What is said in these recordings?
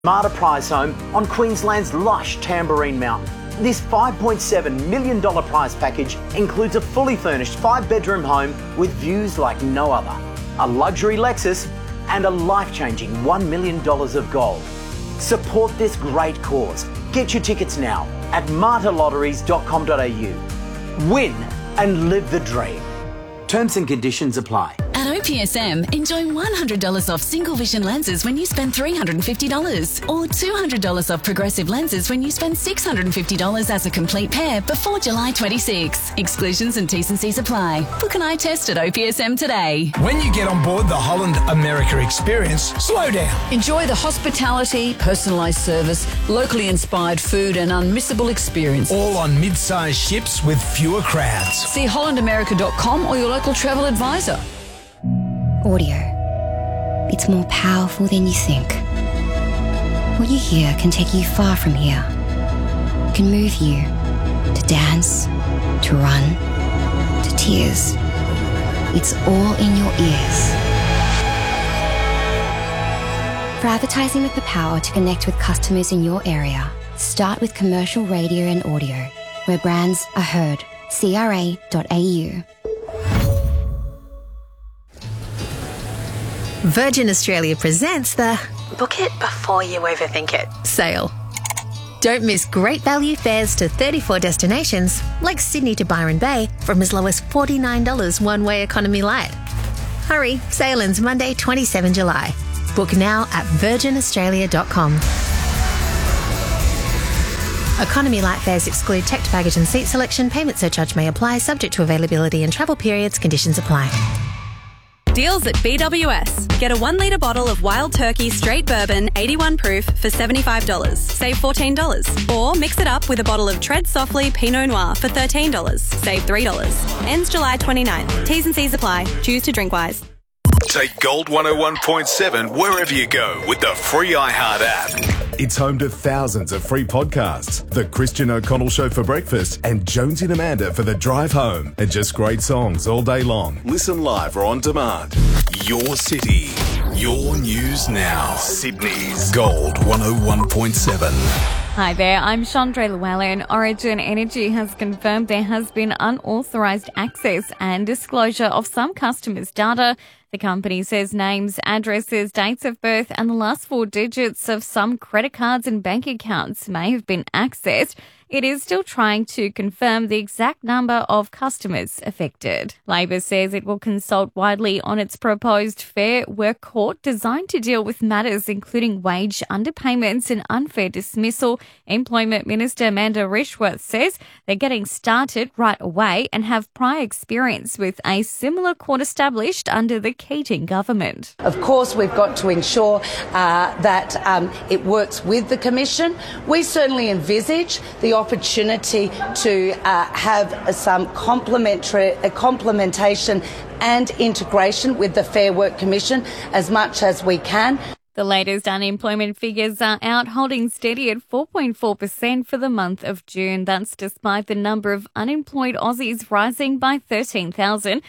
Marta prize home on Queensland's lush Tamborine Mountain. This $5.7 million prize package includes a fully furnished 5-bedroom home with views like no other, a luxury Lexus and a life-changing $1 million of gold. Support this great cause. Get your tickets now at martalotteries.com.au. Win and live the dream. Terms and conditions apply. At OPSM, enjoy $100 off single vision lenses when you spend $350 or $200 off progressive lenses when you spend $650 as a complete pair before July 26. Exclusions and T's and C's apply. Book an eye test at OPSM today. When you get on board the Holland America experience, slow down. Enjoy the hospitality, personalised service, locally inspired food and unmissable experience. All on mid-sized ships with fewer crowds. See hollandamerica.com or your local travel advisor. Audio. It's more powerful than you think. What you hear can take you far from here. It can move you to dance, to run, to tears. It's all in your ears. For advertising with the power to connect with customers in your area, start with commercial radio and audio, where brands are heard. CRA.au. Virgin Australia presents the Book It Before You Overthink It sale. Don't miss great value fares to 34 destinations, like Sydney to Byron Bay, from as low as $49 one-way economy light. Hurry, sale ends Monday, 27 July. Book now at virginaustralia.com. Economy light fares exclude checked baggage and seat selection. Payment surcharge may apply, subject to availability and travel periods. Conditions apply. Deals at BWS. Get a 1 litre bottle of Wild Turkey Straight Bourbon 81 proof for $75. Save $14. Or mix it up with a bottle of Tread Softly Pinot Noir for $13. Save $3. Ends July 29th. T's and C's apply. Choose to drink wise. Take Gold 101.7 wherever you go with the free iHeart app. It's home to thousands of free podcasts. The Christian O'Connell Show for breakfast and Jonesy and Amanda for the drive home. And just great songs all day long. Listen live or on demand. Your city, your news now. Sydney's Gold 101.7. Hi there, I'm Chandra Llewellyn. Origin Energy has confirmed there has been unauthorised access and disclosure of some customers' data. The company says names, addresses, dates of birth and the last 4 digits of some credit cards and bank accounts may have been accessed. It is still trying to confirm the exact number of customers affected. Labor says it will consult widely on its proposed Fair Work Court designed to deal with matters including wage underpayments and unfair dismissal. Employment Minister Amanda Rishworth says they're getting started right away and have prior experience with a similar court established under the Keating government. Of course, we've got to ensure that it works with the Commission. We certainly envisage the opportunity to have some complementation and integration with the Fair Work Commission as much as we can. The latest unemployment figures are out, holding steady at 4.4% for the month of June. That's despite the number of unemployed Aussies rising by 13,000.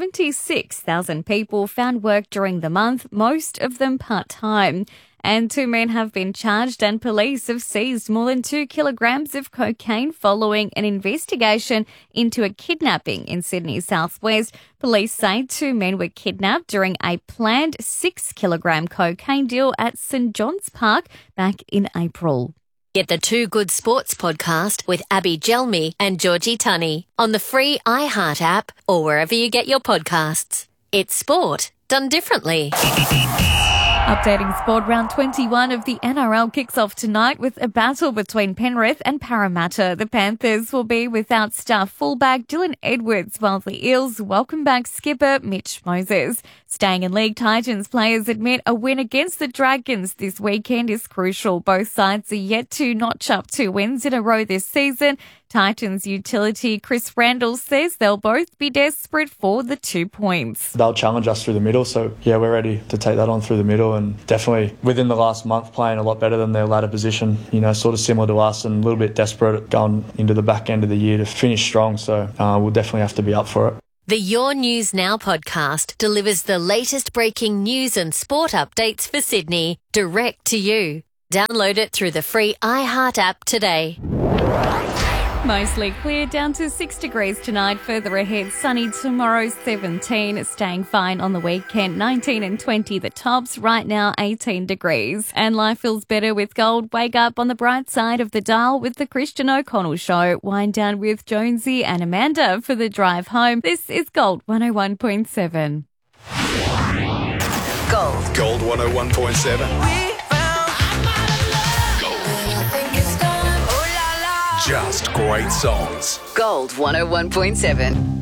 76,000 people found work during the month, most of them part-time. And 2 men have been charged and police have seized more than 2 kilograms of cocaine following an investigation into a kidnapping in Sydney's southwest. Police say 2 men were kidnapped during a planned 6-kilogram cocaine deal at St John's Park back in April. Get the Two Good Sports podcast with Abby Gelmi and Georgie Tunney on the free iHeart app or wherever you get your podcasts. It's sport done differently. Updating sport, round 21 of the NRL kicks off tonight with a battle between Penrith and Parramatta. The Panthers will be without star fullback Dylan Edwards, while the Eels welcome back skipper Mitch Moses. Staying in league, Titans players admit a win against the Dragons this weekend is crucial. Both sides are yet to notch up 2 wins in a row this season. Titans utility Chris Randall says they'll both be desperate for the 2 points. They'll challenge us through the middle, so yeah, we're ready to take that on through the middle, and definitely within the last month playing a lot better than their ladder position, sort of similar to us and a little bit desperate going into the back end of the year to finish strong, so we'll definitely have to be up for it. The Your News Now podcast delivers the latest breaking news and sport updates for Sydney direct to you. Download it through the free iHeart app today. Mostly clear, down to 6 degrees tonight. Further ahead, sunny tomorrow, 17. Staying fine on the weekend, 19 and 20 the tops. Right now, 18 degrees. And life feels better with gold. Wake up on the bright side of the dial with the Christian O'Connell Show. Wind down with Jonesy and Amanda for the drive home. This is Gold 101.7. Gold 101.7. Just great songs. Gold 101.7.